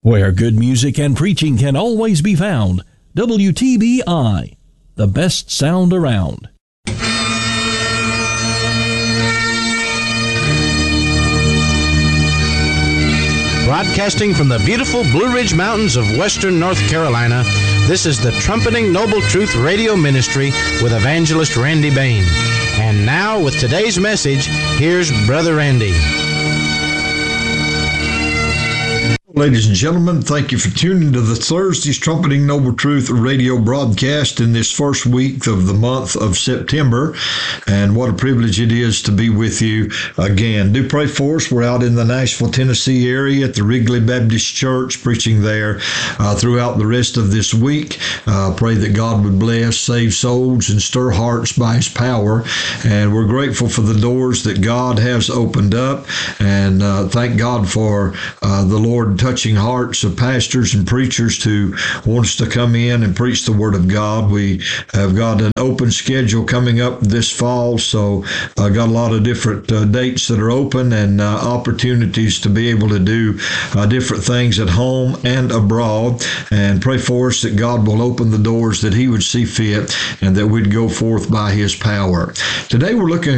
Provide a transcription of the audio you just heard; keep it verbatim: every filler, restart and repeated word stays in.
Where good music and preaching can always be found, W T B I, the best sound around. Broadcasting from the beautiful Blue Ridge Mountains of western North Carolina, this is the Trumpeting Noble Truth Radio Ministry with Evangelist Randy Bain. And now, with today's message, here's Brother Randy. Ladies and gentlemen, thank you for tuning to the Thursday's Trumpeting Noble Truth radio broadcast in this first week of the month of September. And what a privilege it is to be with you again. Do pray for us. We're out in the Nashville, Tennessee area at the Wrigley Baptist Church, preaching there uh, throughout the rest of this week. Uh, pray that God would bless, save souls, and stir hearts by His power. And we're grateful for the doors that God has opened up. And uh, thank God for uh, the Lord touching hearts of pastors and preachers to want us to come in and preach the Word of God. We have got an open schedule coming up this fall, so I uh, got a lot of different uh, dates that are open and uh, opportunities to be able to do uh, different things at home and abroad. And pray for us that God will open the doors that He would see fit and that we'd go forth by His power. Today we're looking